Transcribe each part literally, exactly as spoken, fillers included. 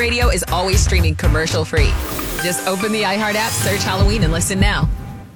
Radio is always streaming commercial-free. Just open the iHeart app, search Halloween, and listen now.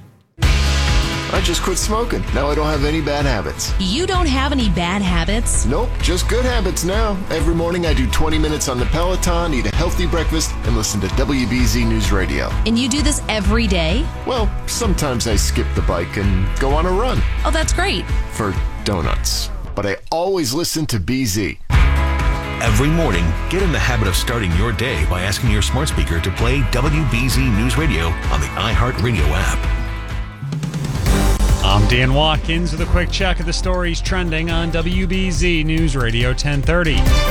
I just quit smoking. Now I don't have any bad habits. You don't have any bad habits? Nope, just good habits now. Every morning I do twenty minutes on the Peloton, eat a healthy breakfast, and listen to W B Z News Radio. And you do this every day? Well, sometimes I skip the bike and go on a run. Oh, that's great. For donuts. But I always listen to B Z. Every morning, get in the habit of starting your day by asking your smart speaker to play W B Z News Radio on the iHeartRadio app. I'm Dan Watkins with a quick check of the stories trending on W B Z News Radio ten thirty.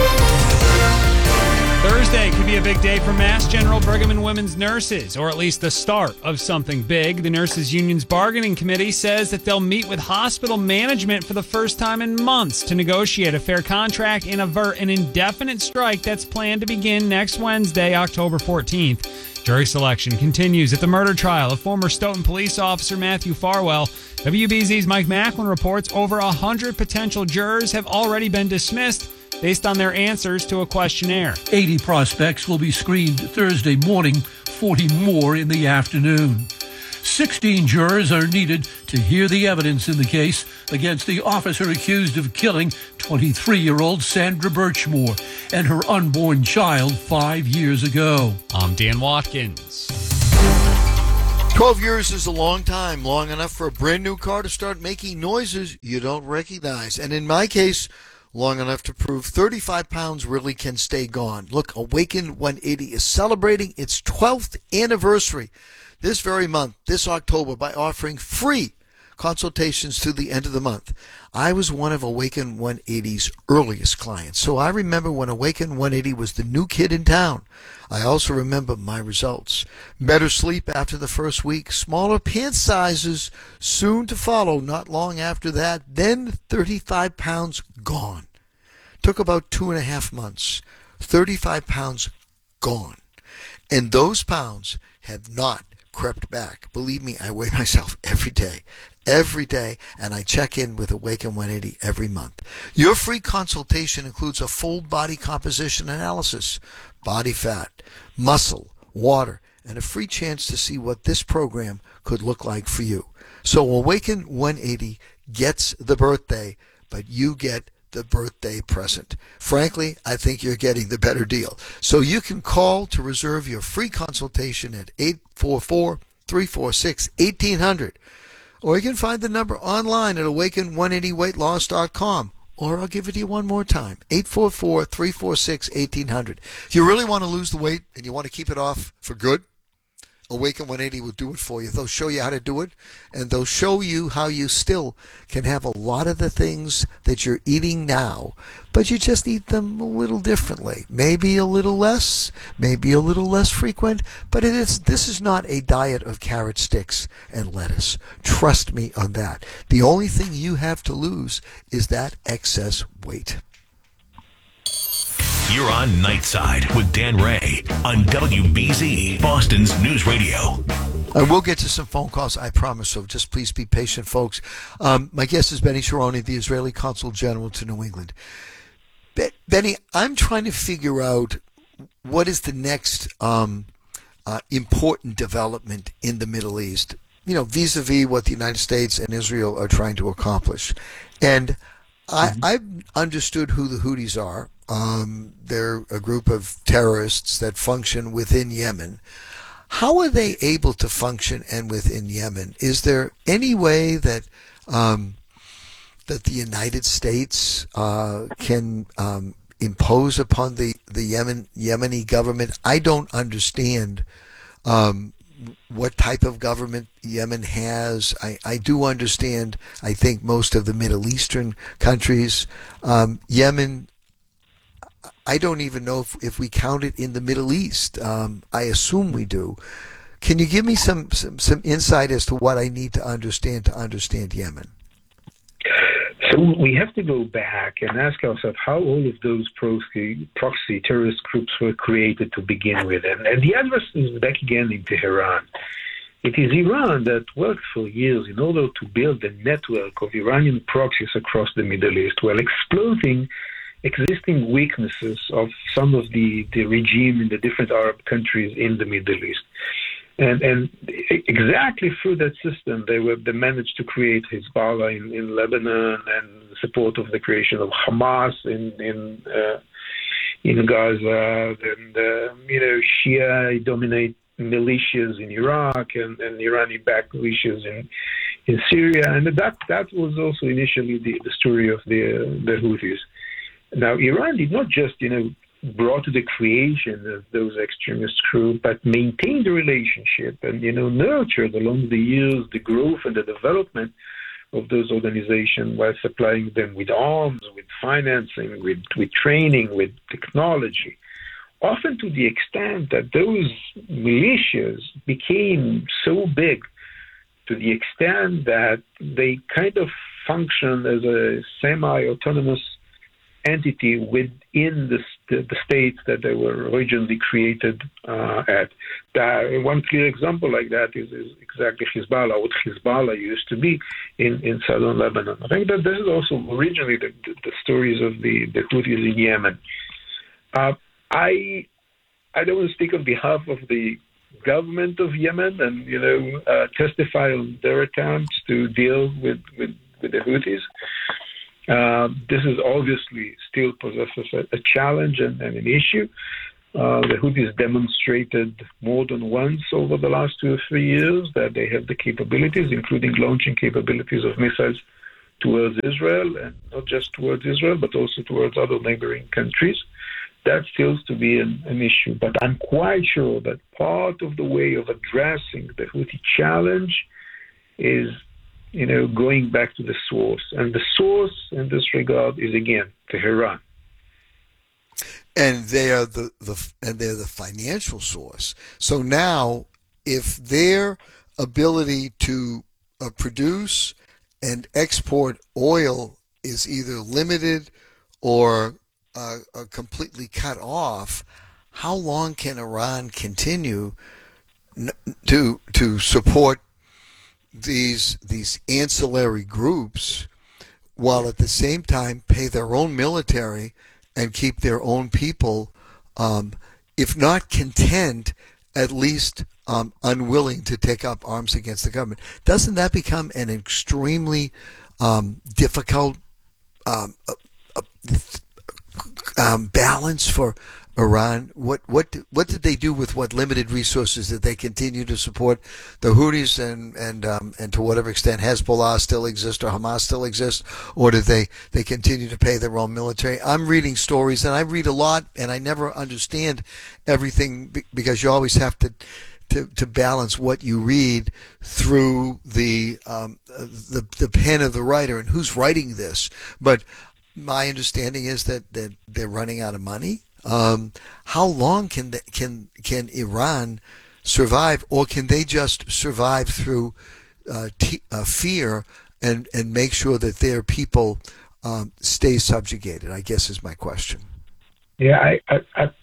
Thursday could be a big day for Mass General Brigham and Women's nurses, or at least the start of something big. The Nurses Union's bargaining committee says that they'll meet with hospital management for the first time in months to negotiate a fair contract and avert an indefinite strike that's planned to begin next Wednesday, October fourteenth. Jury selection continues at the murder trial of former Stoughton police officer Matthew Farwell. W B Z's Mike Macklin reports over one hundred potential jurors have already been dismissed based on their answers to a questionnaire. eighty prospects will be screened Thursday morning, forty more in the afternoon. sixteen jurors are needed to hear the evidence in the case against the officer accused of killing twenty-three-year-old Sandra Birchmore and her unborn child five years ago. I'm Dan Watkins. twelve years is a long time, long enough for a brand new car to start making noises you don't recognize. And in my case, long enough to prove thirty-five pounds really can stay gone. Look, Awaken one eighty is celebrating its twelfth anniversary this very month, this October, by offering free consultations to the end of the month. I was one of Awaken one eighty's earliest clients, so I remember when Awaken one eighty was the new kid in town. I also remember my results. Better sleep after the first week, smaller pant sizes soon to follow not long after that, then thirty-five pounds gone. Took about two and a half months. thirty-five pounds gone. And those pounds have not crept back. Believe me, I weigh myself every day. Every day, and I check in with Awaken one eighty every month. Your free consultation includes a full body composition analysis, body fat, muscle, water, and a free chance to see what this program could look like for you. So Awaken one eighty gets the birthday, but you get the birthday present. Frankly, I think you're getting the better deal. So you can call to reserve your free consultation at eight four four, three four six, one eight hundred. Or you can find the number online at awaken one eighty weight loss dot com. Or I'll give it to you one more time, eight four four, three four six, one eight hundred. If you really want to lose the weight and you want to keep it off for good, Awaken one eighty will do it for you. They'll show you how to do it, and they'll show you how you still can have a lot of the things that you're eating now, but you just eat them a little differently. Maybe a little less, maybe a little less frequent, but it is. This is not a diet of carrot sticks and lettuce. Trust me on that. The only thing you have to lose is that excess weight. You're on Nightside with Dan Ray on W B Z, Boston's News Radio. I will get to some phone calls, I promise, so just please be patient, folks. Um, my guest is Benny Sharoni, the Israeli Consul General to New England. Be- Benny, I'm trying to figure out what is the next um, uh, important development in the Middle East, you know, vis-a-vis what the United States and Israel are trying to accomplish. And I, mm-hmm. I've understood who the Houthis are. Um, they're a group of terrorists that function within Yemen. How are they able to function and within Yemen? Is there any way that um, that the United States uh, can um, impose upon the the Yemen Yemeni government? I don't understand um, what type of government Yemen has. I, I do understand. I think most of the Middle Eastern countries, um, Yemen. I don't even know if, if we count it in the Middle East. Um, I assume we do. Can you give me some, some, some insight as to what I need to understand to understand Yemen? So we have to go back and ask ourselves how all of those proxy, proxy terrorist groups were created to begin with. And, and the address is back again in Tehran. It is Iran that worked for years in order to build a network of Iranian proxies across the Middle East while exploiting existing weaknesses of some of the, the regime in the different Arab countries in the Middle East. And and exactly through that system, they were they managed to create Hezbollah in, in Lebanon and the support of the creation of Hamas in in uh, in Gaza, and uh, you know Shia dominate militias in Iraq and, and Iranian-backed militias in in Syria, and that that was also initially the, the story of the the Houthis. Now Iran did not just you know. brought to the creation of those extremist groups, but maintained the relationship and, you know, nurtured along the years the growth and the development of those organizations while supplying them with arms, with financing, with, with training, with technology, often to the extent that those militias became so big to the extent that they kind of functioned as a semi-autonomous entity within the, the, the states that they were originally created uh, at. That, one clear example like that is, is exactly Hezbollah, what Hezbollah used to be in, in southern Lebanon. I think that this is also originally the, the, the stories of the, the Houthis in Yemen. Uh, I I don't want to speak on behalf of the government of Yemen and, you know, uh, testify on their attempts to deal with, with, with the Houthis. Uh, this is obviously still possesses a, a challenge and, and an issue. Uh, the Houthis demonstrated more than once over the last two or three years that they have the capabilities, including launching capabilities of missiles towards Israel, and not just towards Israel, but also towards other neighboring countries. That still to be an, an issue. But I'm quite sure that part of the way of addressing the Houthi challenge is you know, going back to the source. And the source in this regard is, again, Tehran. And they are the, the and they're the financial source. So now, if their ability to uh, produce and export oil is either limited or uh, uh, completely cut off, how long can Iran continue n- to to support these these ancillary groups while at the same time pay their own military and keep their own people, um, if not content, at least um, unwilling to take up arms against the government? Doesn't that become an extremely um, difficult um, uh, uh, um, balance for Iran? What what what did they do with what limited resources? Did they continue to support the Houthis and and um, and to whatever extent Hezbollah still exists or Hamas still exists, or did they they continue to pay their own military? I'm reading stories, and I read a lot, and I never understand everything because you always have to to, to balance what you read through the um, the the pen of the writer and who's writing this. But my understanding is that that they're running out of money. Um, how long can the, can can Iran survive, or can they just survive through uh, t- uh, fear and and make sure that their people um, stay subjugated? I guess is my question. Yeah, I I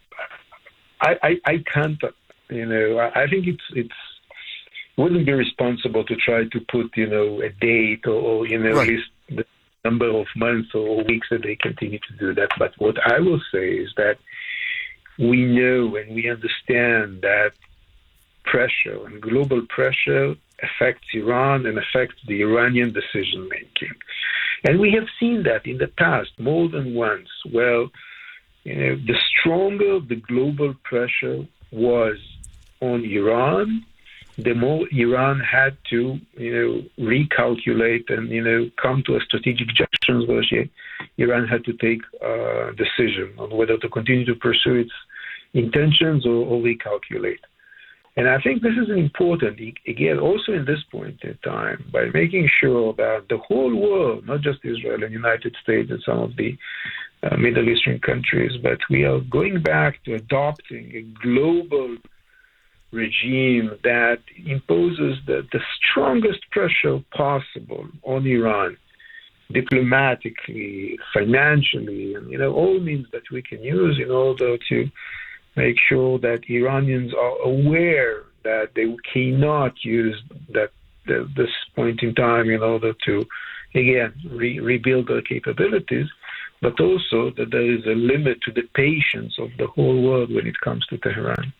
I, I, I can't. You know, I, I think it's it's it wouldn't be responsible to try to put you know a date or, or you know right. at least the number of months or weeks that they continue to do that. But what I will say is that we know and we understand that pressure and global pressure affects Iran and affects the Iranian decision-making. And we have seen that in the past more than once. Well, you know, the stronger the global pressure was on Iran, the more Iran had to, you know, recalculate and, you know, come to a strategic junctions where she, Iran had to take a decision on whether to continue to pursue its intentions or, or recalculate. And I think this is important, again, also in this point in time, by making sure that the whole world, not just Israel and United States and some of the uh, Middle Eastern countries, but we are going back to adopting a global regime that imposes the, the strongest pressure possible on Iran, diplomatically, financially, and, you know, all means that we can use in order to make sure that Iranians are aware that they cannot use that the, this point in time in order to, again, re- rebuild their capabilities, but also that there is a limit to the patience of the whole world when it comes to Tehran.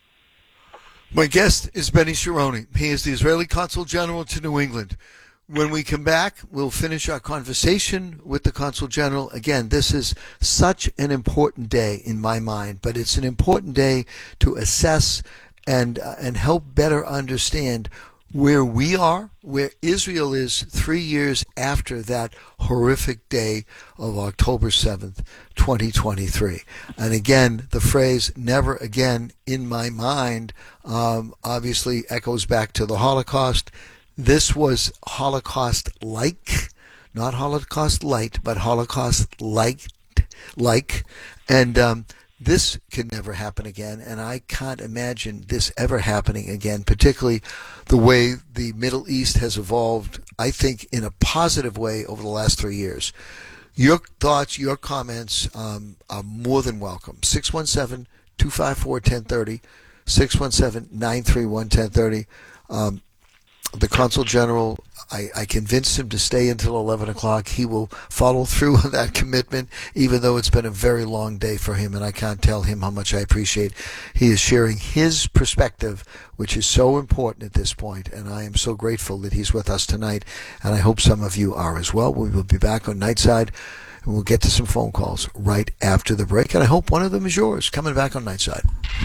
My guest is Benny Sharoni. He is the Israeli Consul General to New England. When we come back, we'll finish our conversation with the Consul General. Again, this is such an important day in my mind, but it's an important day to assess and uh, and help better understand where we are, where Israel is three years after that horrific day of October seventh, twenty twenty-three. And again, the phrase never again in my mind um, obviously echoes back to the Holocaust. This was Holocaust-like, not Holocaust-light, but Holocaust-like, like, and um, this can never happen again, and I can't imagine this ever happening again, particularly the way the Middle East has evolved, I think, in a positive way over the last three years. Your thoughts, your comments um, are more than welcome. six one seven, two five four, one zero three zero, six one seven, nine three one, one zero three zero. Um, The Consul General, I, I convinced him to stay until eleven o'clock. He will follow through on that commitment, even though it's been a very long day for him, and I can't tell him how much I appreciate. He is sharing his perspective, which is so important at this point, and I am so grateful that he's with us tonight, and I hope some of you are as well. We will be back on Nightside, and we'll get to some phone calls right after the break, and I hope one of them is yours, coming back on Nightside.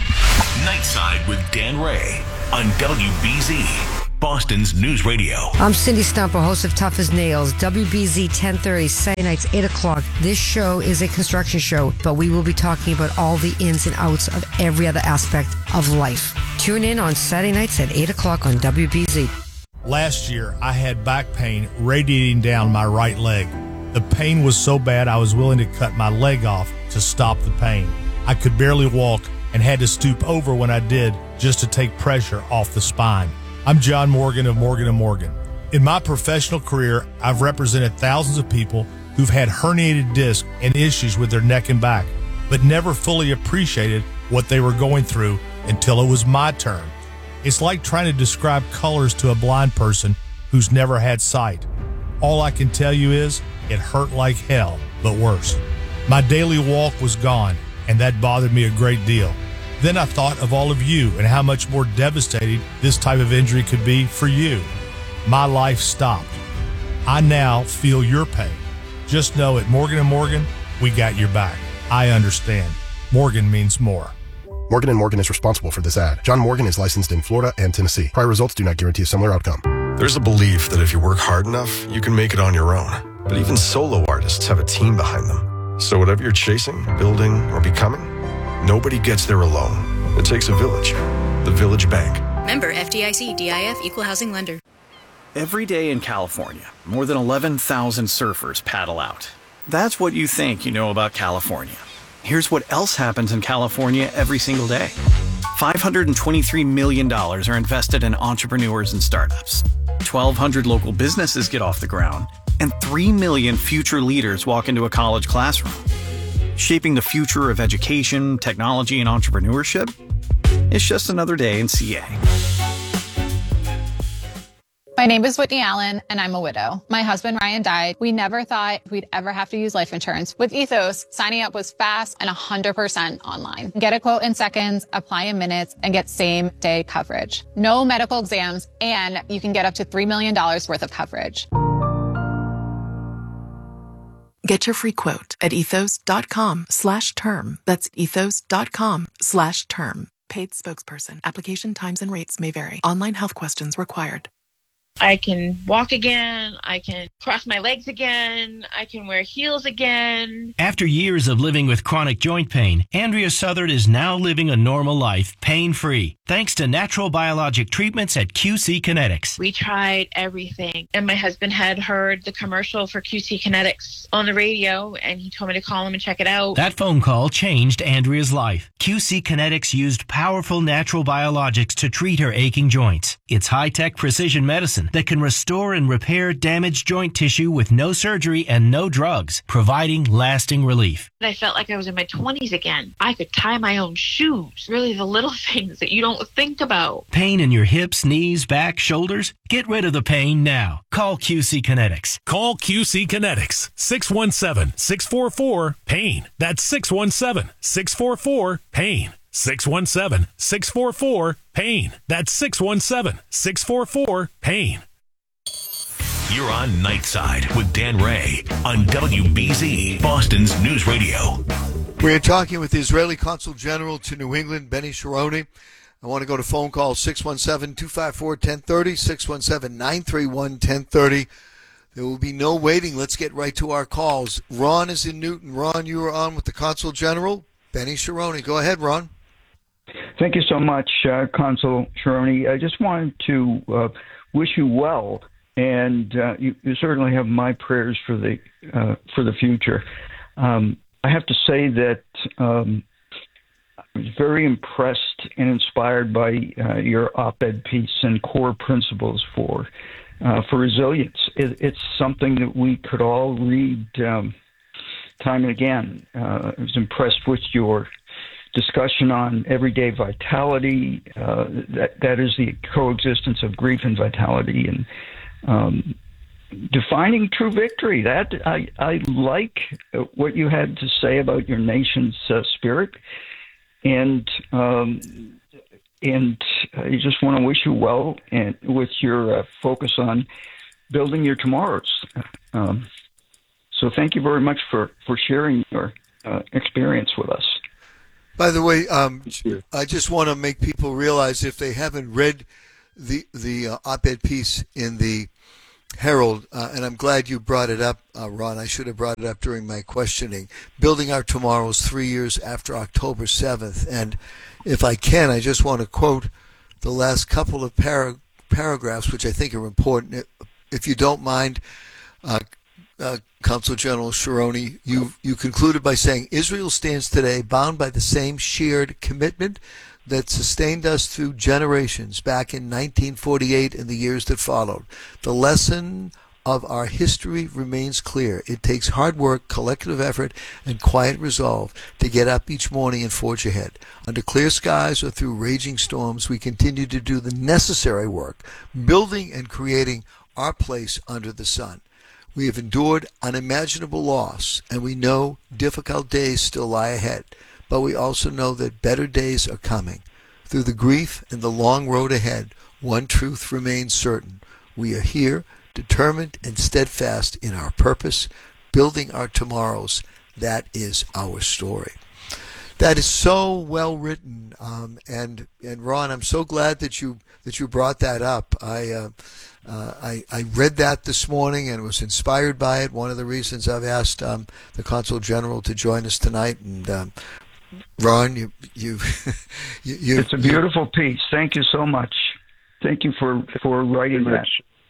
Nightside with Dan Ray on W B Z. Boston's News Radio. I'm Cindy Stumper, host of Tough as Nails, W B Z ten thirty, Saturday nights, eight o'clock. This show is a construction show, but we will be talking about all the ins and outs of every other aspect of life. Tune in on Saturday nights at eight o'clock on W B Z. Last year, I had back pain radiating down my right leg. The pain was so bad I was willing to cut my leg off to stop the pain. I could barely walk and had to stoop over when I did just to take pressure off the spine. I'm John Morgan of Morgan and Morgan. In my professional career, I've represented thousands of people who've had herniated discs and issues with their neck and back, but never fully appreciated what they were going through until it was my turn. It's like trying to describe colors to a blind person who's never had sight. All I can tell you is it hurt like hell, but worse. My daily walk was gone, and that bothered me a great deal. Then I thought of all of you and how much more devastating this type of injury could be for you. My life stopped. I now feel your pain. Just know at Morgan and Morgan, we got your back. I understand. Morgan means more. Morgan and Morgan is responsible for this ad. John Morgan is licensed in Florida and Tennessee. Prior results do not guarantee a similar outcome. There's a belief that if you work hard enough, you can make it on your own. But even solo artists have a team behind them. So whatever you're chasing, building, or becoming, nobody gets there alone. It takes a village. The Village Bank. Member F D I C, D I F, Equal Housing Lender. Every day in California, more than eleven thousand surfers paddle out. That's what you think you know about California. Here's what else happens in California every single day. five hundred twenty-three million dollars are invested in entrepreneurs and startups. twelve hundred local businesses get off the ground. And three million future leaders walk into a college classroom. Shaping the future of education, technology, and entrepreneurship? It's just another day in C A. My name is Whitney Allen, and I'm a widow. My husband, Ryan, died. We never thought we'd ever have to use life insurance. With Ethos, signing up was fast and one hundred percent online. Get a quote in seconds, apply in minutes, and get same-day coverage. No medical exams, and you can get up to three million dollars worth of coverage. Get your free quote at ethos.com slash term. That's ethos.com slash term. Paid spokesperson. Application times and rates may vary. Online health questions required. I can walk again. I can cross my legs again. I can wear heels again. After years of living with chronic joint pain, Andrea Southard is now living a normal life, pain-free, thanks to natural biologic treatments at Q C Kinetics. We tried everything, and my husband had heard the commercial for Q C Kinetics on the radio, and he told me to call him and check it out. That phone call changed Andrea's life. Q C Kinetics used powerful natural biologics to treat her aching joints. It's high-tech precision medicine medicine that can restore and repair damaged joint tissue with no surgery and no drugs, providing lasting relief. I felt like I was in my twenties again. I could tie my own shoes. Really the little things that you don't think about. Pain in your hips, knees, back, shoulders? Get rid of the pain now. Call Q C Kinetics. Call Q C Kinetics. six one seven, six four four, PAIN. That's six one seven, six four four, PAIN. six one seven, six four four, PAIN. That's six one seven, six four four, PAIN. You're on Nightside with Dan Ray on W B Z, Boston's News Radio. We're talking with the Israeli Consul General to New England, Benny Shahroni. I want to go to phone call six one seven, two five four, one zero three zero, six one seven, nine three one, one zero three zero. There will be no waiting. Let's get right to our calls. Ron is in Newton. Ron, you are on with the Consul General, Benny Shahroni. Go ahead, Ron. Thank you so much, uh, Consul Shahroni. I just wanted to uh, wish you well, and uh, you, you certainly have my prayers for the uh, for the future. Um, I have to say that um, I was very impressed and inspired by uh, your op-ed piece and core principles for uh, for resilience. It, it's something that we could all read um, time and again. Uh, I was impressed with your discussion on everyday vitality, uh, that that is the coexistence of grief and vitality, and um, defining true victory. That I, I like what you had to say about your nation's uh, spirit, and um, and I just want to wish you well, and with your uh, focus on building your tomorrows. Um, so thank you very much for, for sharing your uh, experience with us. By the way, um, I just want to make people realize, if they haven't read the the uh, op-ed piece in the Herald, uh, and I'm glad you brought it up, uh, Ron. I should have brought it up during my questioning. Building Our Tomorrows, three years after October seventh. And if I can, I just want to quote the last couple of para- paragraphs, which I think are important. If you don't mind, uh, Uh, Consul General Shahroni, you you concluded by saying, Israel stands today bound by the same shared commitment that sustained us through generations back in nineteen forty-eight and the years that followed. The lesson of our history remains clear. It takes hard work, collective effort, and quiet resolve to get up each morning and forge ahead. Under clear skies or through raging storms, we continue to do the necessary work, building and creating our place under the sun. We have endured unimaginable loss, and we know difficult days still lie ahead, but we also know that better days are coming. Through the grief and the long road ahead, one truth remains certain. We are here, determined and steadfast in our purpose, building our tomorrows. That is our story. That is so well written, um, and and Ron, I'm so glad that you that you brought that up. I. Uh, Uh, I, I read that this morning and was inspired by it. One of the reasons I've asked um, the Consul General to join us tonight. And um, Ron, you, you, you, you, it's a beautiful piece. Thank you so much. Thank you for for writing that.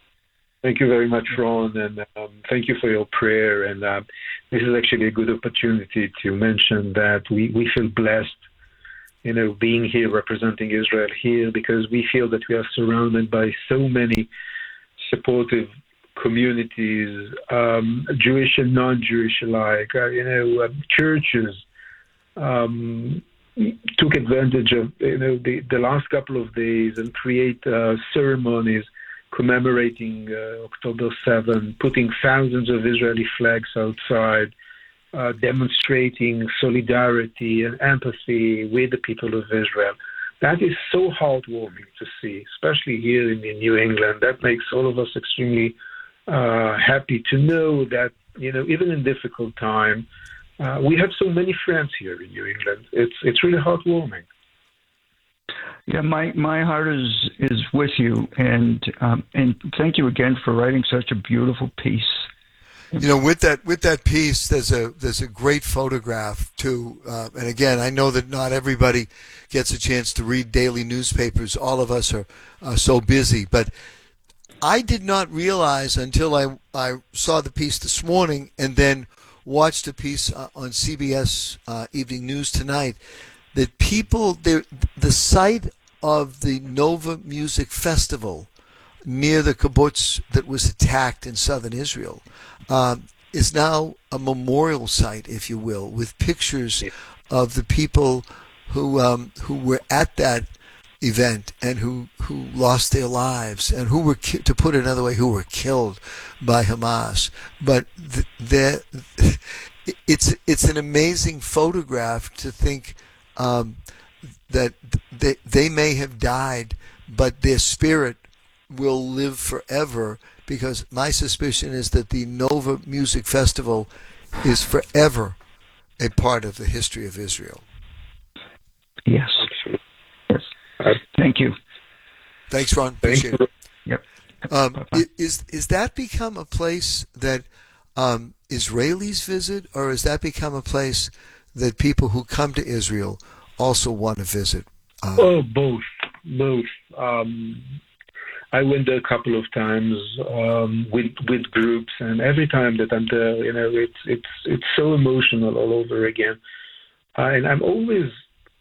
Thank you very much, Ron, and um, thank you for your prayer. And uh, this is actually a good opportunity to mention that we, we feel blessed, you know, being here representing Israel here, because we feel that we are surrounded by so many supportive communities, um, Jewish and non-Jewish alike. Uh, you know, uh, churches um, took advantage of you know the, the last couple of days and create uh, ceremonies commemorating uh, October seventh, putting thousands of Israeli flags outside, uh, demonstrating solidarity and empathy with the people of Israel. That is so heartwarming to see, especially here in, in New England. That makes all of us extremely uh, happy to know that, you know, even in difficult time, uh, we have so many friends here in New England. It's it's really heartwarming. Yeah, my, my heart is is with you, and um, and thank you again for writing such a beautiful piece. You know, with that with that piece, there's a there's a great photograph too. Uh, and again, I know that not everybody gets a chance to read daily newspapers. All of us are, are so busy. But I did not realize until I I saw the piece this morning and then watched a piece uh, on C B S uh, Evening News tonight that people, the site of the Nova Music Festival near the kibbutz that was attacked in southern Israel, um, is now a memorial site, if you will, with pictures of the people who um, who were at that event and who, who lost their lives and who were, ki- to put it another way, who were killed by Hamas. But th- there, it's it's an amazing photograph to think um, that they they may have died, but their spirit will live forever. Because my suspicion is that the Nova Music Festival is forever a part of the history of Israel. Yes. Yes. Thank you. Thanks, Ron. Appreciate it. Yep. Um, is is that become a place that um, Israelis visit, or has that become a place that people who come to Israel also want to visit? Um, oh, both, both. Um, I went there a couple of times um, with with groups, and every time that I'm there, you know, it's it's it's so emotional all over again. Uh, and I'm always,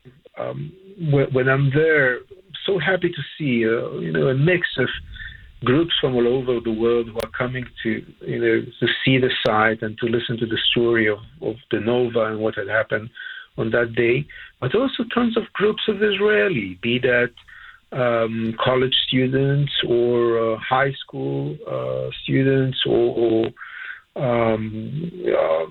um, when, when I'm there, so happy to see, uh, you know, a mix of groups from all over the world who are coming to, you know, to see the site and to listen to the story of, of the Nova and what had happened on that day, but also tons of groups of Israeli, be that um, college students or uh, high school uh, students or, or um, uh,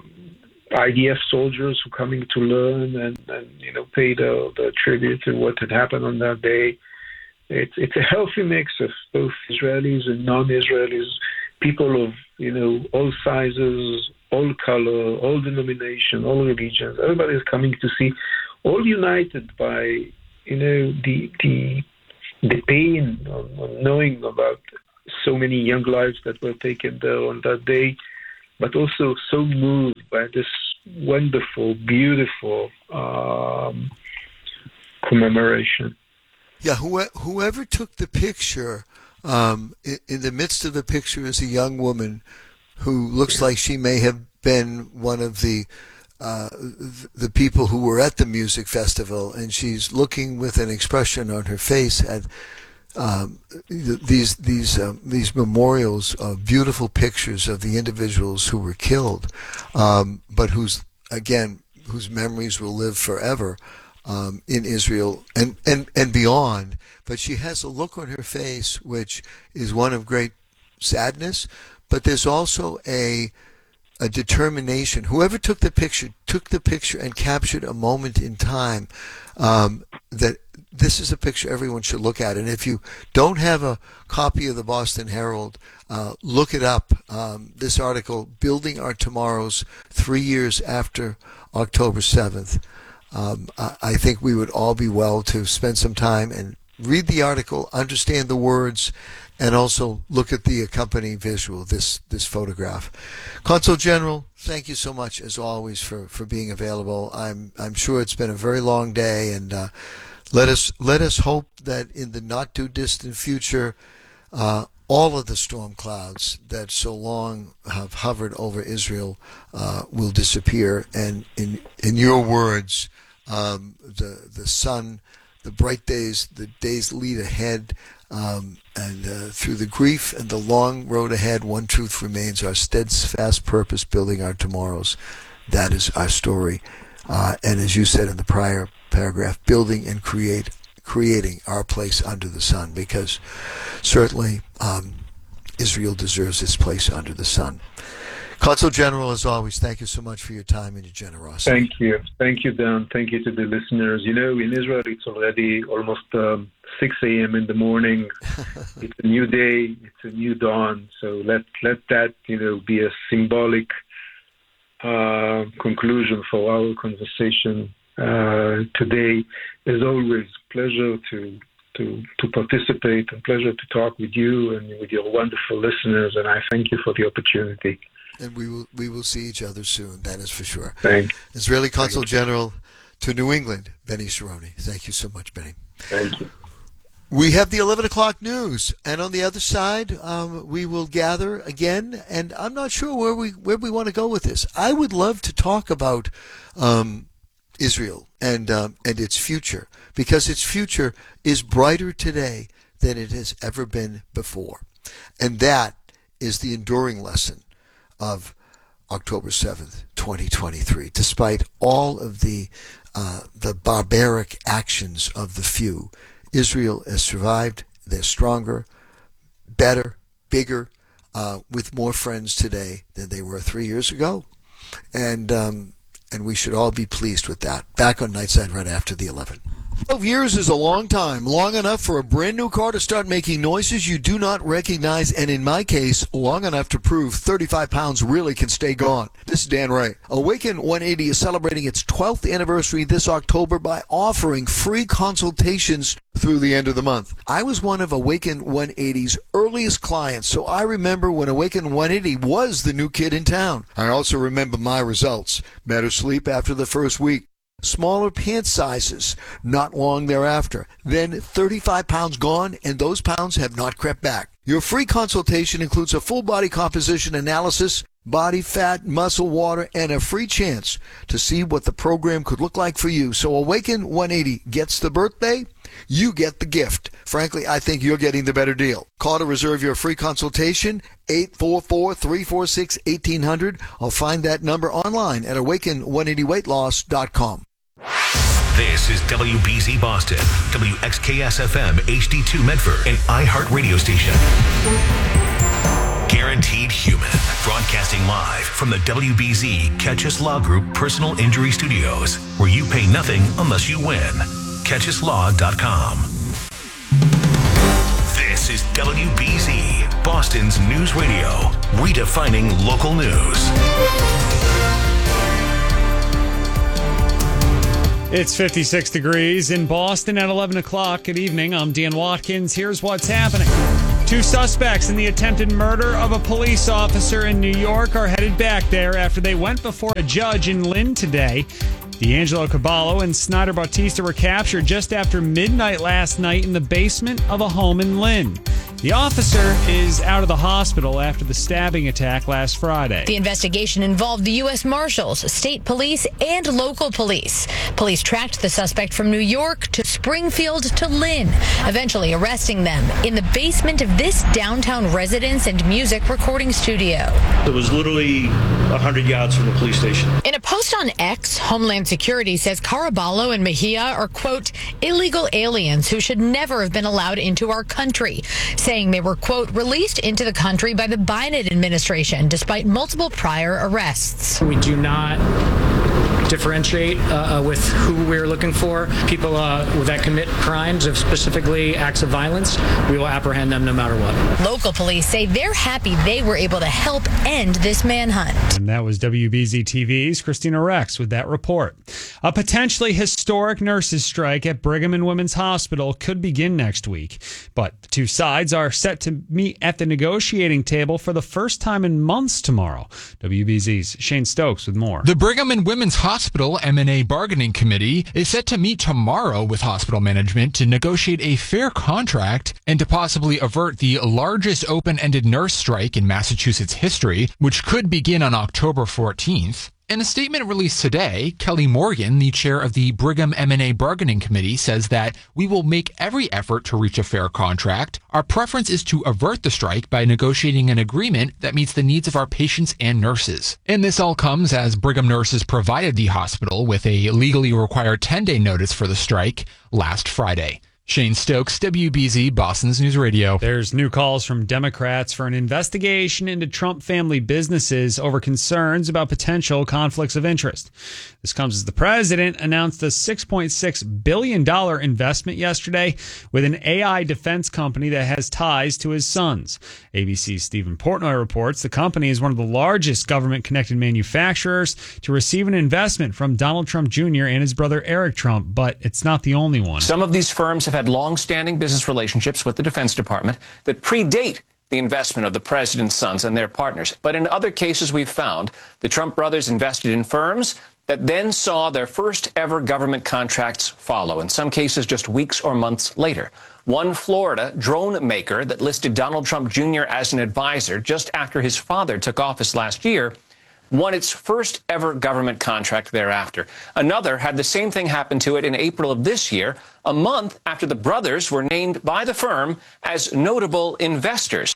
I D F soldiers who are coming to learn and, and you know, pay the, the tribute to what had happened on that day. It's it's a healthy mix of both Israelis and non-Israelis, people of, you know, all sizes, all color, all denomination, all religions. Everybody is coming to see, all united by, you know, the the the pain of, of knowing about so many young lives that were taken there on that day, but also so moved by this wonderful, beautiful um, commemoration. Yeah, who, whoever took the picture, um, in, in the midst of the picture is a young woman who looks like she may have been one of the uh, the people who were at the music festival, and she's looking with an expression on her face at um, these these um, these memorials of beautiful pictures of the individuals who were killed, um, but whose again whose memories will live forever. Um, in Israel and, and, and beyond, but she has a look on her face which is one of great sadness, but there's also a a determination. Whoever took the picture took the picture and captured a moment in time um, that this is a picture everyone should look at. And if you don't have a copy of the Boston Herald, uh, look it up. Um, this article, Building Our Tomorrows, three years after October seventh. Um, I think we would all be well to spend some time and read the article, understand the words, and also look at the accompanying visual, this this photograph. Consul General, thank you so much, as always, for, for being available. I'm I'm sure it's been a very long day, and uh, let us let us hope that in the not too distant future, uh, all of the storm clouds that so long have hovered over Israel uh, will disappear, and in in your words, um, the the sun, the bright days, the days lead ahead, um, and uh, through the grief and the long road ahead, one truth remains: our steadfast purpose, building our tomorrows. That is our story, uh, and as you said in the prior paragraph, building and create. creating our place under the sun, because certainly um, Israel deserves its place under the sun. Consul General, as always, thank you so much for your time and your generosity. Thank you. Thank you, Dan. Thank you to the listeners. You know, in Israel, it's already almost um, six a.m. in the morning. It's a new day. It's a new dawn. So let, let that, you know, be a symbolic uh, conclusion for our conversation Uh, today. As always, pleasure to to to participate and pleasure to talk with you and with your wonderful listeners, and I thank you for the opportunity. And we will we will see each other soon, that is for sure. Thank Israeli Consul General to New England, Benny Sharoni. Thank you so much, Benny. Thank you. We have the eleven o'clock news, and on the other side, um, we will gather again, and I'm not sure where we where we want to go with this. I would love to talk about um, Israel and um, and its future, because its future is brighter today than it has ever been before. And that is the enduring lesson of October seventh, twenty twenty-three. Despite all of the uh, the barbaric actions of the few, Israel has survived. They're stronger, better, bigger, uh, with more friends today than they were three years ago. And um, and we should all be pleased with that. Back on Nightside right after the eleven. twelve years is a long time, long enough for a brand new car to start making noises you do not recognize, and in my case, long enough to prove thirty-five pounds really can stay gone. This is Dan Ray. Awaken one eighty is celebrating its twelfth anniversary this October by offering free consultations through the end of the month. I was one of Awaken one eighty's earliest clients, so I remember when Awaken one eighty was the new kid in town. I also remember my results. Better sleep after the first week. Smaller pant sizes not long thereafter. Then thirty-five pounds gone, and those pounds have not crept back. Your free consultation includes a full body composition analysis, body fat, muscle, water, and a free chance to see what the program could look like for you. So Awaken one eighty gets the birthday, you get the gift. Frankly, I think you're getting the better deal. Call to reserve your free consultation, eight four four, three four six, one eight hundred. I'll find that number online at awaken one eighty weight loss dot com. This is W B Z Boston, W X K S F M H D two Medford, an iHeart radio station. Guaranteed Human, broadcasting live from the W B Z Catch Us Law Group Personal Injury Studios, where you pay nothing unless you win. catch us law dot com. This is W B Z, Boston's news radio, redefining local news. It's fifty-six degrees in Boston at eleven o'clock. Good evening. I'm Dan Watkins. Here's what's happening. Two suspects in the attempted murder of a police officer in New York are headed back there after they went before a judge in Lynn today. D'Angelo Caballo and Snyder Bautista were captured just after midnight last night in the basement of a home in Lynn. The officer is out of the hospital after the stabbing attack last Friday. The investigation involved the U S Marshals, state police, and local police. Police tracked the suspect from New York to Springfield to Lynn, eventually arresting them in the basement of this downtown residence and music recording studio. It was literally one hundred yards from the police station. In a post on X, Homeland Security says Caraballo and Mejia are, quote, illegal aliens who should never have been allowed into our country, saying they were, quote, released into the country by the Biden administration despite multiple prior arrests. We do not differentiate uh, with who we're looking for. People uh, that commit crimes, of specifically acts of violence, we will apprehend them no matter what. Local police say they're happy they were able to help end this manhunt. And that was W B Z T V's Christina Rex with that report. A potentially historic nurses' strike at Brigham and Women's Hospital could begin next week. But the two sides are set to meet at the negotiating table for the first time in months tomorrow. W B Z's Shane Stokes with more. The Brigham and Women's Hospital M and A Bargaining Committee is set to meet tomorrow with hospital management to negotiate a fair contract and to possibly avert the largest open-ended nurse strike in Massachusetts history, which could begin on October fourteenth. In a statement released today, Kelly Morgan, the chair of the Brigham M and A Bargaining Committee, says that we will make every effort to reach a fair contract. Our preference is to avert the strike by negotiating an agreement that meets the needs of our patients and nurses. And this all comes as Brigham nurses provided the hospital with a legally required ten-day notice for the strike last Friday. Shane Stokes, W B Z, Boston's News Radio. There's new calls from Democrats for an investigation into Trump family businesses over concerns about potential conflicts of interest. This comes as the president announced a six point six billion dollars investment yesterday with an A I defense company that has ties to his sons. A B C's Stephen Portnoy reports the company is one of the largest government-connected manufacturers to receive an investment from Donald Trump Junior and his brother Eric Trump, but it's not the only one. Some of these firms have had long-standing business relationships with the Defense Department that predate the investment of the president's sons and their partners. But in other cases we've found, the Trump brothers invested in firms that then saw their first ever government contracts follow, in some cases just weeks or months later. One Florida drone maker that listed Donald Trump Junior as an advisor just after his father took office last year won its first ever government contract thereafter. Another had the same thing happen to it in April of this year, a month after the brothers were named by the firm as notable investors.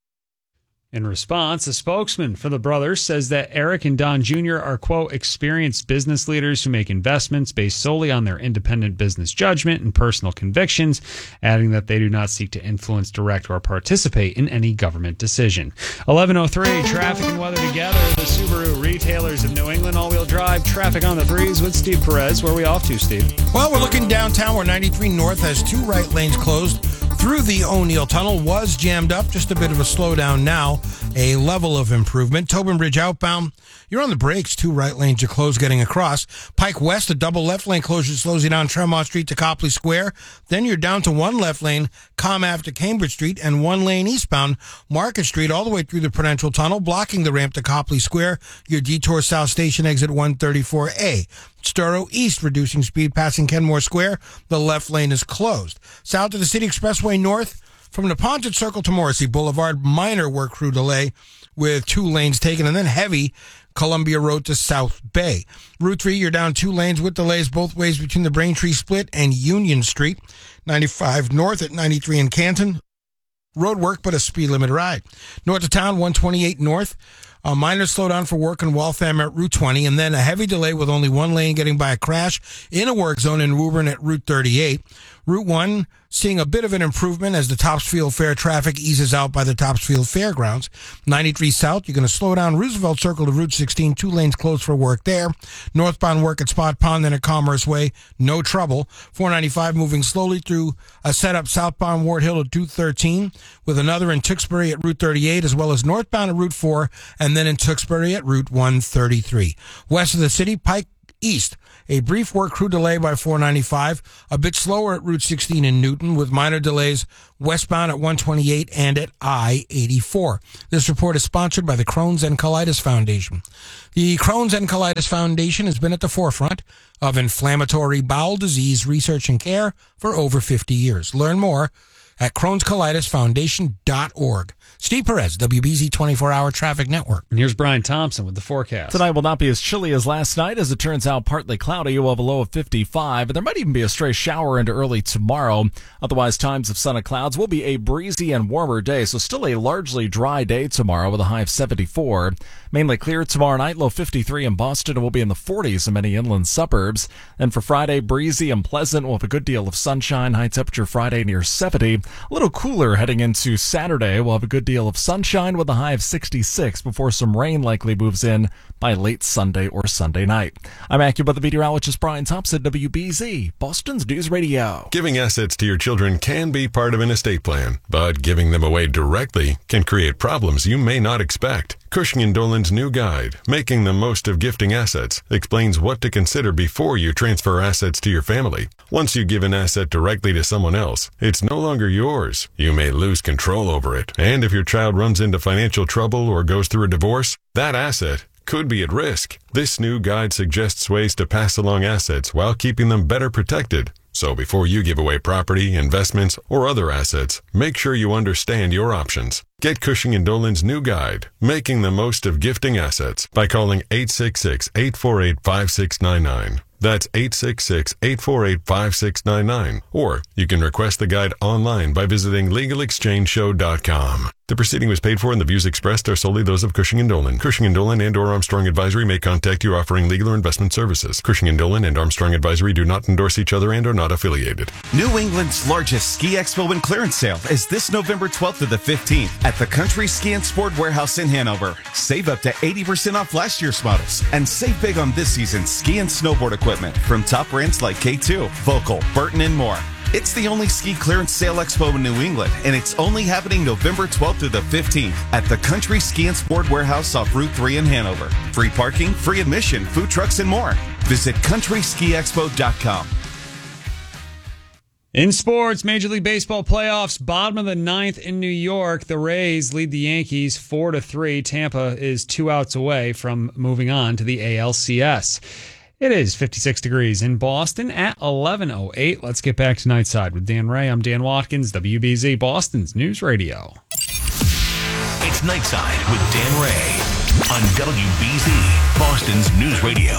In response, a spokesman for the brothers says that Eric and Don Junior are, quote, experienced business leaders who make investments based solely on their independent business judgment and personal convictions, adding that they do not seek to influence, direct, or participate in any government decision. eleven oh three, traffic and weather together. The Subaru retailers of New England all-wheel drive. Traffic on the threes with Steve Perez. Where are we off to, Steve? Well, we're looking downtown where ninety-three North has two right lanes closed through the O'Neill Tunnel. Was jammed up, just a bit of a slowdown now, a level of improvement. Tobin Bridge outbound, you're on the brakes. Two right lanes are closed getting across. Pike West, a double left lane closure slows you down Tremont Street to Copley Square. Then you're down to one left lane, Com Ave to Cambridge Street, and one lane eastbound Market Street all the way through the Prudential Tunnel, blocking the ramp to Copley Square. Your detour South Station exit one thirty-four A. Storrow East, reducing speed passing Kenmore Square. The left lane is closed. South of the City Expressway North, from Neponset Circle to Morrissey Boulevard, minor work crew delay with two lanes taken, and then heavy Columbia Road to South Bay. Route three, you're down two lanes with delays both ways between the Braintree Split and Union Street. ninety-five North at ninety-three in Canton. Road work, but a speed limit ride. North of town, one twenty-eight North. A minor slowdown for work in Waltham at Route twenty, and then a heavy delay with only one lane getting by a crash in a work zone in Woburn at Route thirty-eight. Route one seeing a bit of an improvement as the Topsfield Fair traffic eases out by the Topsfield Fairgrounds. ninety-three South, you're going to slow down Roosevelt Circle to Route sixteen, two lanes closed for work there. Northbound work at Spot Pond and at Commerce Way, no trouble. four ninety-five moving slowly through a setup southbound Ward Hill to two thirteen, with another in Tewksbury at Route thirty-eight, as well as northbound at Route four, and then in Tewksbury at Route one thirty-three. West of the city, Pike East, a brief work crew delay by four ninety-five, a bit slower at Route sixteen in Newton, with minor delays westbound at one twenty-eight and at I eighty-four. This report is sponsored by the Crohn's and Colitis Foundation. The Crohn's and Colitis Foundation has been at the forefront of inflammatory bowel disease research and care for over fifty years. Learn more at crohns colitis foundation dot org. Steve Perez, W B Z twenty-four hour Traffic Network. And here's Brian Thompson with the forecast. Tonight will not be as chilly as last night. As it turns out, partly cloudy. You'll have a low of fifty-five, but there might even be a stray shower into early tomorrow. Otherwise, times of sun and clouds will be a breezy and warmer day, so still a largely dry day tomorrow with a high of seventy-four. Mainly clear tomorrow night, low fifty-three in Boston. It will be in the forties in many inland suburbs. And for Friday, breezy and pleasant. We'll have a good deal of sunshine. High temperature Friday near seventy. A little cooler heading into Saturday. We'll have a good deal of sunshine with a high of sixty-six before some rain likely moves in by late Sunday or Sunday night. I'm AccuWeather meteorologist Brian Thompson, W B Z, Boston's News Radio. Giving assets to your children can be part of an estate plan, but giving them away directly can create problems you may not expect. Cushing and Dolan's new guide, Making the Most of Gifting Assets, explains what to consider before you transfer assets to your family. Once you give an asset directly to someone else, it's no longer yours. You may lose control over it, and if your child runs into financial trouble or goes through a divorce, that asset could be at risk. This new guide suggests ways to pass along assets while keeping them better protected. So before you give away property, investments, or other assets, make sure you understand your options. Get Cushing and Dolan's new guide, Making the Most of Gifting Assets, by calling eight six six, eight four eight, five six nine nine. That's eight six six, eight four eight, five six nine nine. Or you can request the guide online by visiting legal exchange show dot com. The proceeding was paid for and the views expressed are solely those of Cushing and Dolan. Cushing and Dolan and or Armstrong Advisory may contact you offering legal or investment services. Cushing and Dolan and Armstrong Advisory do not endorse each other and are not affiliated. New England's largest ski expo and clearance sale is this November twelfth to the fifteenth at the Country Ski and Sport Warehouse in Hanover. Save up to eighty percent off last year's models and save big on this season's ski and snowboard equipment from top brands like K two, Volkel, Burton, and more. It's the only ski clearance sale expo in New England, and it's only happening November twelfth through the fifteenth at the Country Ski and Sport Warehouse off Route three in Hanover. Free parking, free admission, food trucks, and more. Visit country ski expo dot com. In sports, Major League Baseball playoffs, bottom of the ninth in New York. The Rays lead the Yankees four to three. Tampa is two outs away from moving on to the A L C S. It is fifty-six degrees in Boston at eleven oh eight. Let's get back to Nightside with Dan Ray. I'm Dan Watkins, W B Z, Boston's News Radio. It's Nightside with Dan Ray. on W B Z, Boston's News Radio.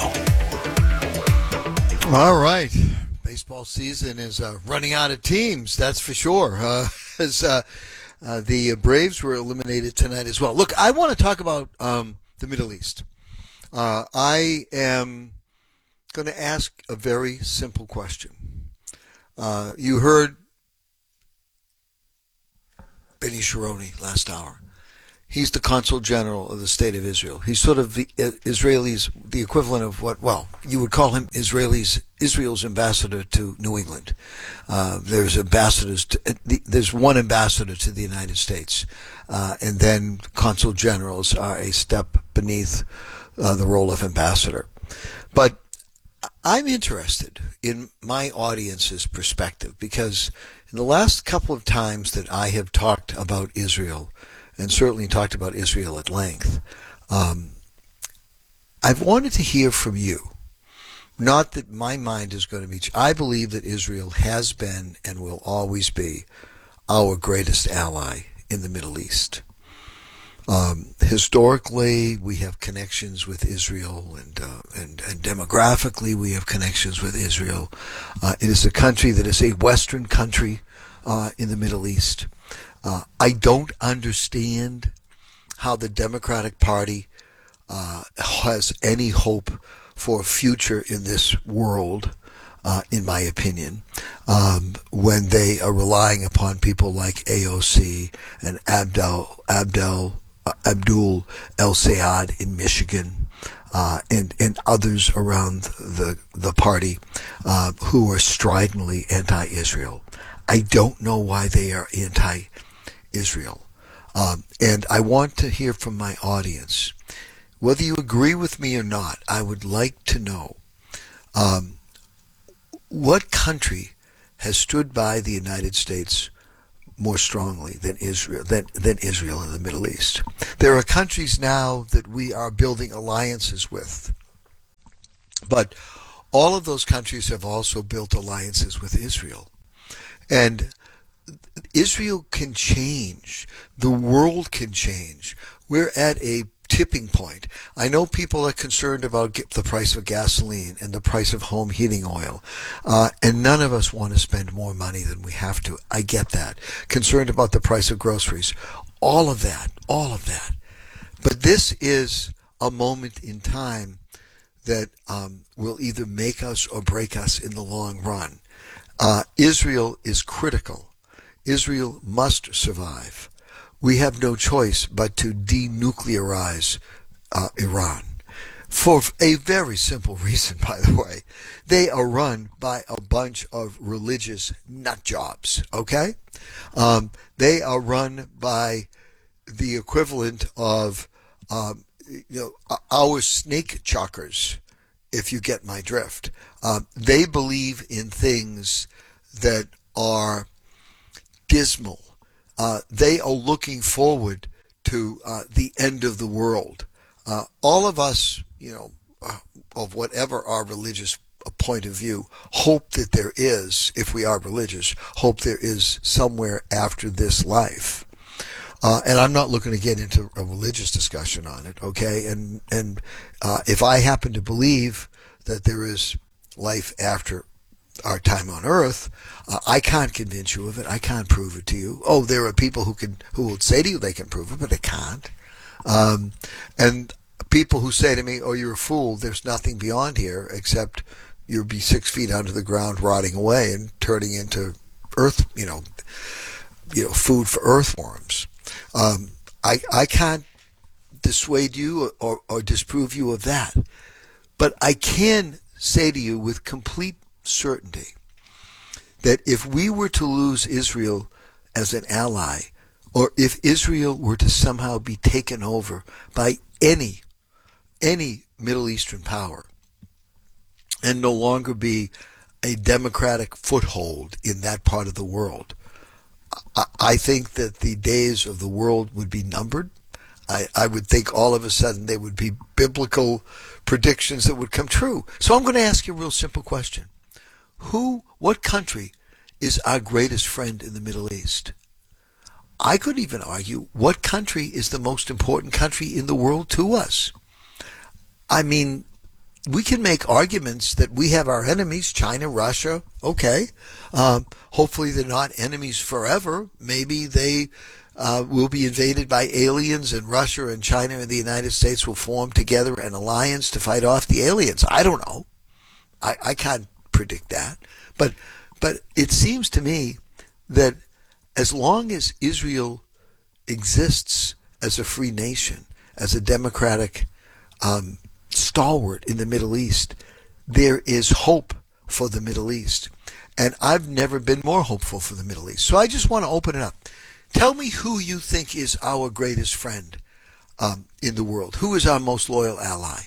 All right. Baseball season is uh, running out of teams, that's for sure. Uh, as uh, uh, the Braves were eliminated tonight as well. Look, I want to talk about um, the Middle East. Uh, I am going to ask a very simple question. Uh, you heard Benny Sharoni last hour. He's the Consul General of the State of Israel. He's sort of the uh, Israelis, the equivalent of what, well, you would call him Israelis, Israel's ambassador to New England. Uh, there's ambassadors, to, uh, the, there's one ambassador to the United States, uh, and then Consul Generals are a step beneath uh, the role of ambassador. But I'm interested in my audience's perspective because in the last couple of times that I have talked about Israel, and certainly talked about Israel at length, um, I've wanted to hear from you. Not that my mind is going to be... I believe that Israel has been and will always be our greatest ally in the Middle East. Um, historically, we have connections with Israel, and, uh, and and demographically, we have connections with Israel. Uh, it is a country that is a Western country uh, in the Middle East. Uh, I don't understand how the Democratic Party uh, has any hope for a future in this world, uh, in my opinion, um, when they are relying upon people like A O C and Abdel, Abdel, uh, Abdul El-Sayed in Michigan, uh, and, and others around the, the party uh, who are stridently anti-Israel. I don't know why they are anti-Israel. Um, and I want to hear from my audience. Whether you agree with me or not, I would like to know um, what country has stood by the United States more strongly than Israel, than, than Israel in the Middle East. There are countries now that we are building alliances with, but all of those countries have also built alliances with Israel. And Israel can change. The world can change. We're at a tipping point. I know people are concerned about the price of gasoline and the price of home heating oil, uh, and none of us want to spend more money than we have to. I get that. Concerned about the price of groceries. All of that. All of that. But this is a moment in time that um, will either make us or break us in the long run. Uh, Israel is critical. Israel must survive. We have no choice but to denuclearize uh, Iran. For a very simple reason, by the way. They are run by a bunch of religious nut jobs, okay? Um, they are run by the equivalent of um, you know, our snake chuckers, if you get my drift. Um, they believe in things that are dismal. Uh, they are looking forward to uh, the end of the world. Uh, all of us, you know, uh, of whatever our religious point of view, hope that there is, if we are religious, hope there is somewhere after this life. Uh, and I'm not looking to get into a religious discussion on it, okay? And and uh, if I happen to believe that there is life after our time on Earth, uh, I can't convince you of it. I can't prove it to you. Oh, there are people who can who will say to you they can prove it, but they can't. Um, and people who say to me, "Oh, you're a fool. There's nothing beyond here except you'll be six feet under the ground, rotting away and turning into earth, you know, you know, food for earthworms." Um, I I can't dissuade you or, or disprove you of that, but I can say to you with complete certainty that if we were to lose Israel as an ally, or if Israel were to somehow be taken over by any any Middle Eastern power and no longer be a democratic foothold in that part of the world, I, I think that the days of the world would be numbered. I, I would think all of a sudden there would be biblical predictions that would come true. So I'm going to ask you a real simple question. Who, what country is our greatest friend in the Middle East? I could even argue, what country is the most important country in the world to us? I mean, we can make arguments that we have our enemies, China, Russia, okay. Um, hopefully they're not enemies forever. Maybe they uh, will be invaded by aliens, and Russia and China and the United States will form together an alliance to fight off the aliens. I don't know. I, I can't predict that. But, but it seems to me that as long as Israel exists as a free nation, as a democratic um, stalwart in the Middle East, there is hope for the Middle East. And I've never been more hopeful for the Middle East. So I just want to open it up. Tell me who you think is our greatest friend um, in the world. Who is our most loyal ally?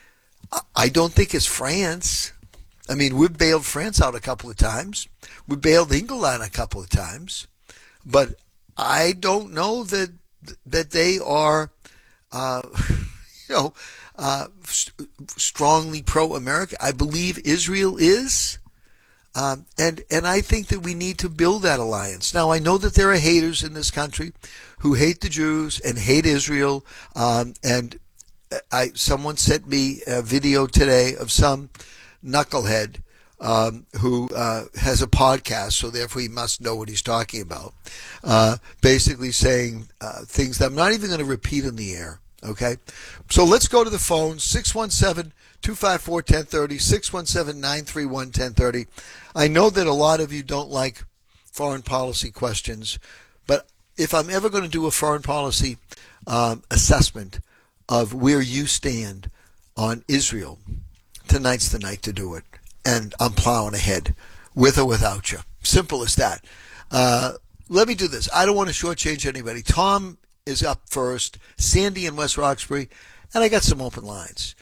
I don't think it's France. I mean, we've bailed France out a couple of times. We bailed England out a couple of times. But I don't know that that they are, uh, you know, uh, st- strongly pro-America. I believe Israel is, um, and and I think that we need to build that alliance. Now, I know that there are haters in this country who hate the Jews and hate Israel, um, and I someone sent me a video today of some knucklehead Um, who uh, has a podcast, so therefore he must know what he's talking about, uh, basically saying uh, things that I'm not even going to repeat in the air, okay? So let's go to the phone, six one seven, two five four, one zero three zero, six one seven, nine three one, one zero three zero. I know that a lot of you don't like foreign policy questions, but if I'm ever going to do a foreign policy um, assessment of where you stand on Israel, tonight's the night to do it. And I'm plowing ahead, with or without you. Simple as that. Uh, let me do this. I don't want to shortchange anybody. Tom is up first, Sandy in West Roxbury, and I got some open lines.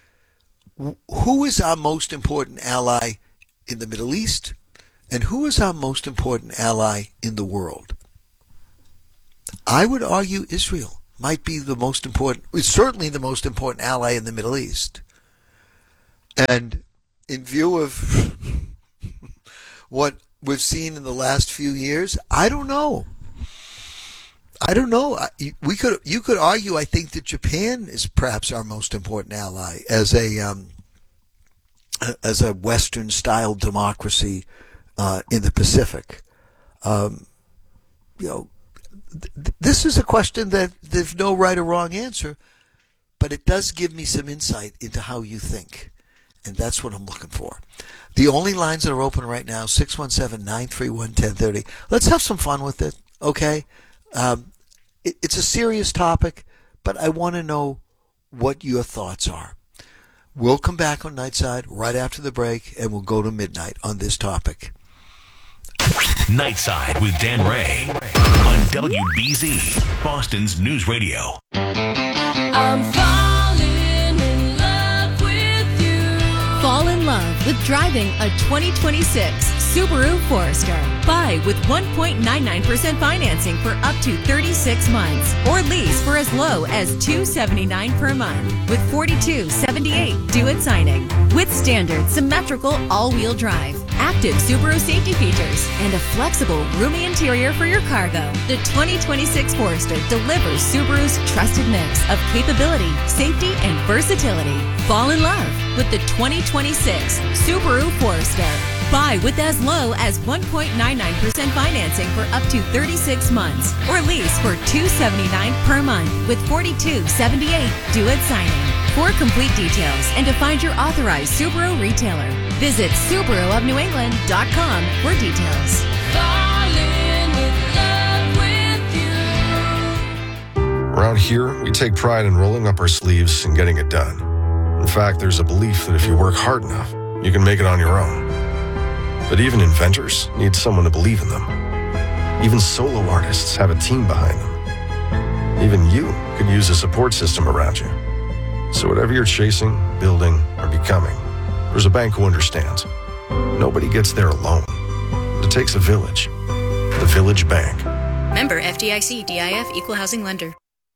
Who is our most important ally in the Middle East, and who is our most important ally in the world? I would argue Israel might be the most important, it's certainly the most important ally in the Middle East. And in view of what we've seen in the last few years, I don't know. I don't know. We could, you could argue, I think, that Japan is perhaps our most important ally as a um, as a Western-style democracy uh, in the Pacific. Um, you know, th- this is a question that there's no right or wrong answer, but it does give me some insight into how you think. And that's what I'm looking for. The only lines that are open right now, six one seven, nine three one, one zero three zero. Let's have some fun with it, okay? Um, it, it's a serious topic, but I want to know what your thoughts are. We'll come back on Nightside right after the break, and we'll go to midnight on this topic. Nightside with Dan Ray on W B Z, Boston's News Radio. I'm falling in love with you. Fall in love with driving a twenty twenty-six Subaru Forester. Buy with one point nine nine percent financing for up to thirty-six months, or lease for as low as two hundred seventy-nine dollars per month with forty-two seventy-eight due at signing. With standard symmetrical all-wheel drive, active Subaru safety features, and a flexible, roomy interior for your cargo, the twenty twenty-six Forester delivers Subaru's trusted mix of capability, safety, and versatility. Fall in love with the twenty twenty-six Subaru Forester. Buy with as low as one point nine nine percent financing for up to thirty-six months, or lease for two hundred seventy-nine dollars per month with forty-two seventy-eight due at signing. For complete details and to find your authorized Subaru retailer, visit Subaru of New England dot com for details. Falling in love with you. Around here, we take pride in rolling up our sleeves and getting it done. In fact, there's a belief that if you work hard enough, you can make it on your own. But even inventors need someone to believe in them. Even solo artists have a team behind them. Even you could use a support system around you. So whatever you're chasing, building, or becoming, there's a bank who understands. Nobody gets there alone. It takes a village. The Village Bank. Member F D I C, D I F, Equal Housing Lender.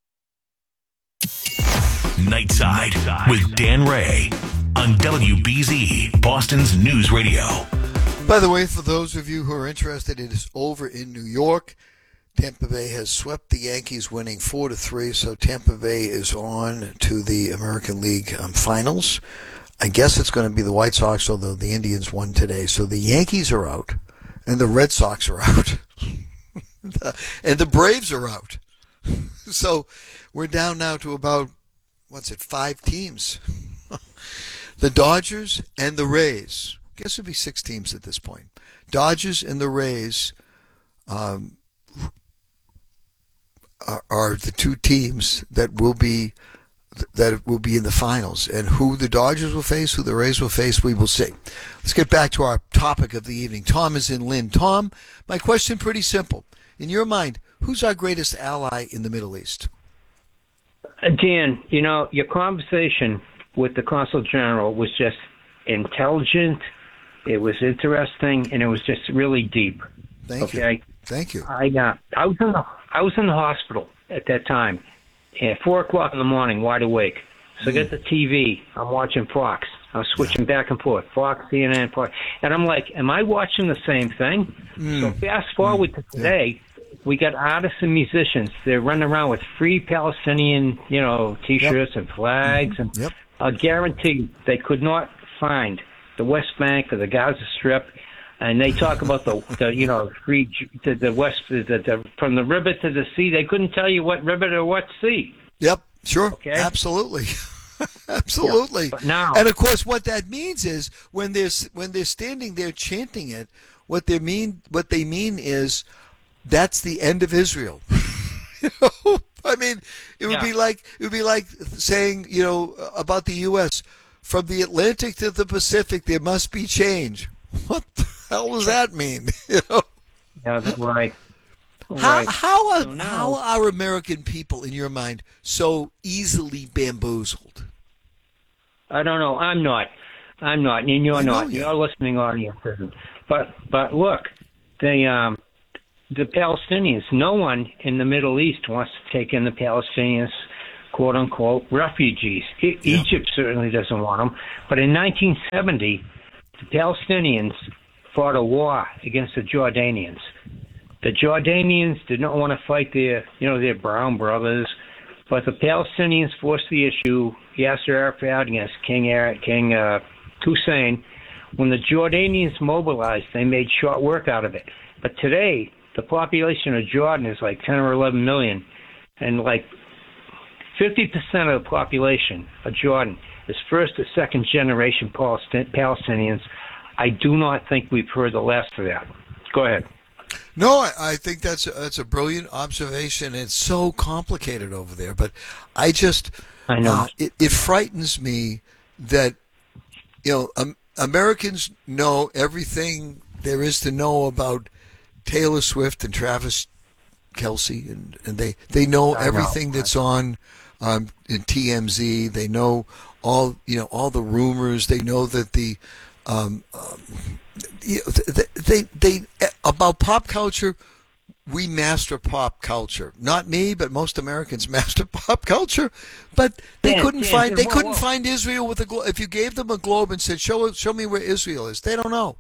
Nightside with Dan Ray on W B Z, Boston's News Radio. By the way, for those of you who are interested, it is over in New York. Tampa Bay has swept the Yankees, winning four to three. So Tampa Bay is on to the American League um, Finals. I guess it's going to be the White Sox, although the Indians won today. So the Yankees are out, and the Red Sox are out, and the Braves are out. So we're down now to about, what's it, five teams. The Dodgers and the Rays. I guess it would be six teams at this point. Dodgers and the Rays um, are, are the two teams that will be that will be in the finals. And who the Dodgers will face, who the Rays will face, we will see. Let's get back to our topic of the evening. Tom is in Lynn. Tom, my question pretty simple. In your mind, who's our greatest ally in the Middle East? Dan, you know, your conversation with the Consul General was just intelligent, it was interesting, and it was just really deep. Thank okay? you. Thank you. I uh, I was in the I was in the hospital at that time, at four o'clock in the morning, wide awake. So mm. I get the T V. I'm watching Fox. I was switching yeah. back and forth, Fox, C N N, Fox, and I'm like, am I watching the same thing? Mm. So fast forward mm. to today. Yeah. We got artists and musicians. They're running around with free Palestinian, you know, T-shirts yep. and flags, and yep. I guarantee they could not find the West Bank or the Gaza Strip. And they talk about the, the you know, free the, the West, the, the, from the river to the sea. They couldn't tell you what river to what sea. Yep, sure, okay? absolutely, absolutely. Yeah. But now, and of course, what that means is when they're when they're standing there chanting it, what they mean what they mean is that's the end of Israel. You know? I mean, it would yeah. be like it would be like saying, you know, about the U S from the Atlantic to the Pacific, there must be change. What the hell does that mean? You know? Yeah, that's right. How right. how are so now, how are American people, in your mind, so easily bamboozled? I don't know. I'm not. I'm not, and you're not. You. Your listening audience isn't. But but look, the um. The Palestinians, no one in the Middle East wants to take in the Palestinians, quote-unquote, refugees. E- yeah. Egypt certainly doesn't want them. But in nineteen seventy, the Palestinians fought a war against the Jordanians. The Jordanians did not want to fight their, you know, their brown brothers, but the Palestinians forced the issue, Yasser Arafat against King, Ar- King uh, Hussein. When the Jordanians mobilized, they made short work out of it. But today, the population of Jordan is like ten or eleven million, and like fifty percent of the population of Jordan is first or second generation Palestinians. I do not think we've heard the last of that. Go ahead. No, I, I think that's a, that's a brilliant observation. It's so complicated over there, but I just I know uh, it, it frightens me that you know um, Americans know everything there is to know about Taylor Swift and Travis Kelce, and, and they, they know I everything know. that's on um, in T M Z. They know all you know all the rumors. They know that the um, um, you know, they, they they about pop culture. We master pop culture. Not me, but most Americans master pop culture. But they Dan, couldn't Dan, find Dan, they whoa, couldn't whoa. find Israel with a globe. If you gave them a globe and said, "Show show me where Israel is," they don't know.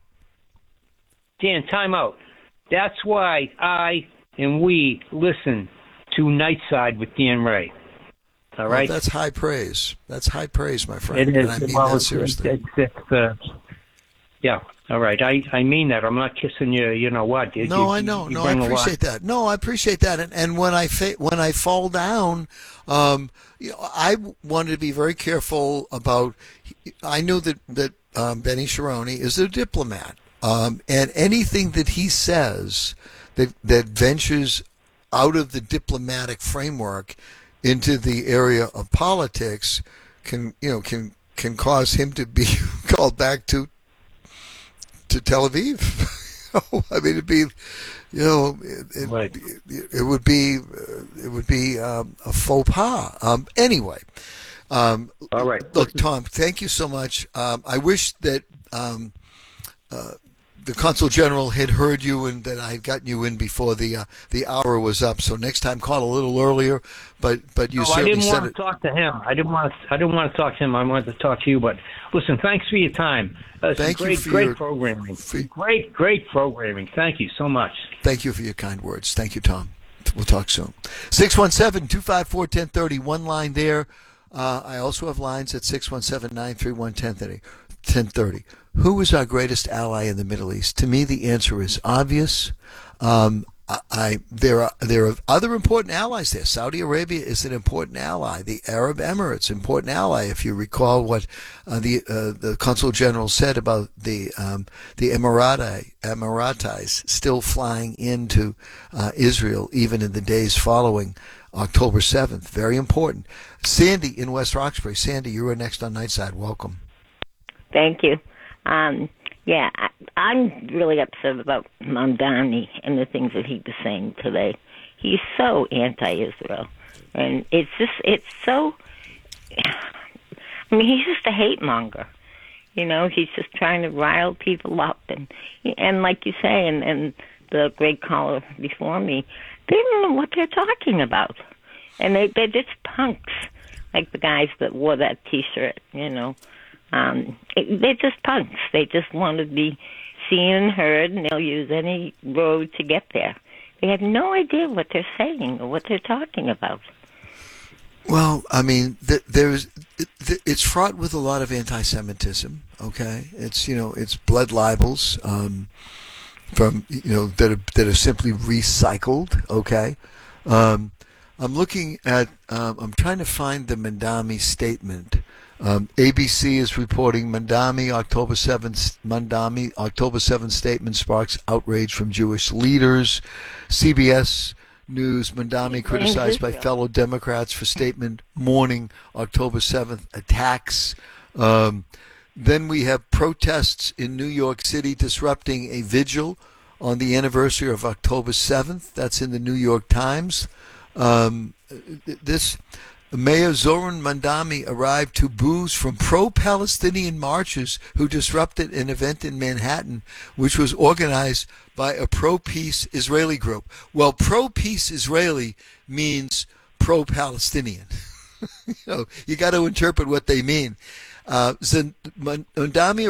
Dan, time out. That's why I and we listen to Nightside with Dan Ray. All right? Well, that's high praise. That's high praise, my friend. It is. And I mean well, that it's, seriously. It's, it's, it's, uh, yeah, all right. I, I mean that. I'm not kissing you, you know what. You, no, you, I know. you No, I bring a lot. appreciate that. No, I appreciate that. And, and when I fa- when I fall down, um, you know, I wanted to be very careful about. I knew that that um, Benny Sharoni is a diplomat, um, and anything that he says that that ventures out of the diplomatic framework into the area of politics can you know can can cause him to be called back to to Tel Aviv. I mean, it'd be, you know, it, it, right. it, it would be it would be um, a faux pas. Um, anyway, um, all right. Look, Tom, thank you so much. Um, I wish that um, uh, the Consul General had heard you and that I had gotten you in before the uh, the hour was up. So next time, call a little earlier. But but you no, certainly I didn't said want it. to talk to him. I didn't want to. I didn't want to talk to him. I wanted to talk to you. But listen, thanks for your time. Uh, Thank you great, for great your- programming. for- Great, great programming. Thank you so much. Thank you for your kind words. Thank you, Tom. We'll talk soon. six one seven, two five four, one zero three zero. One line there. Uh, I also have lines at six one seven, nine three one, one zero three zero. Who is our greatest ally in the Middle East? To me, the answer is obvious. Um, I, I there are there are other important allies there. Saudi Arabia is an important ally. The Arab Emirates, important ally. If you recall what uh, the uh, the Consul General said about the um, the Emirati Emiratis still flying into uh, Israel, even in the days following October seventh. Very important. Sandy in West Roxbury. Sandy, you are next on Nightside. Welcome. Thank you. Um, yeah, I, I'm really upset about Mamdani and the things that he was saying today. He's so anti-Israel, and it's just, it's so, I mean, he's just a hate monger. You know, he's just trying to rile people up, and and like you say, and, and the great caller before me, they don't know what they're talking about, and they they're just punks, like the guys that wore that T-shirt, you know. Um, it, they're just punks. They just want to be seen and heard, and they'll use any road to get there. They have no idea what they're saying or what they're talking about. Well, I mean, th- there's th- it's fraught with a lot of anti-Semitism. Okay, it's you know it's blood libels um, from you know that are that are simply recycled. Okay, um, I'm looking at um, I'm trying to find the Mamdani statement. Um, A B C is reporting Mamdani October seventh. Mamdani October seventh statement sparks outrage from Jewish leaders. C B S News: Mamdani criticized by fellow Democrats for statement mourning October seventh attacks. Um, then we have protests in New York City disrupting a vigil on the anniversary of October seventh. That's in the New York Times. Um, this. Mayor Zoran Mamdani arrived to boos from pro-Palestinian marchers who disrupted an event in Manhattan, which was organized by a pro-peace Israeli group. Well, pro-peace Israeli means pro-Palestinian. you know, you got to interpret what they mean. Uh, Mamdani